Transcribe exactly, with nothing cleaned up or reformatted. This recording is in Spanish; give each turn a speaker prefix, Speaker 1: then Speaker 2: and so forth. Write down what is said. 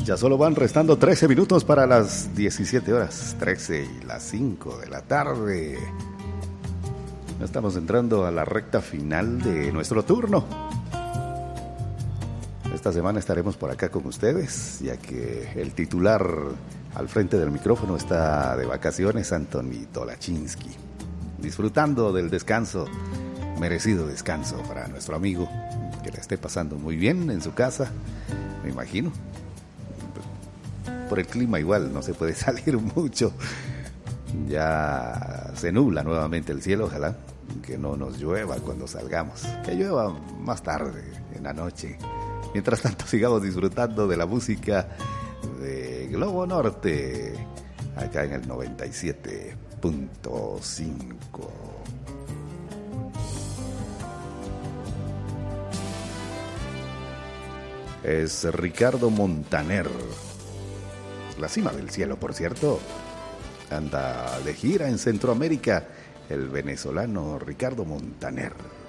Speaker 1: Ya solo van restando trece minutos para las diecisiete horas, trece y las cinco de la tarde. Estamos entrando a la recta final de nuestro turno. Esta semana estaremos por acá con ustedes, ya que el titular al frente del micrófono está de vacaciones, Anthony Tolachinsky, disfrutando del descanso, merecido descanso para nuestro amigo, que le esté pasando muy bien en su casa, me imagino. Por el clima igual no se puede salir mucho, ya se nubla nuevamente el cielo, ojalá que no nos llueva cuando salgamos, que llueva más tarde, en la noche. Mientras tanto sigamos disfrutando de la música de Globo Norte, acá en el noventa y siete punto cinco. Es Ricardo Montaner, la cima del cielo, por cierto. Anda de gira en Centroamérica el venezolano Ricardo Montaner.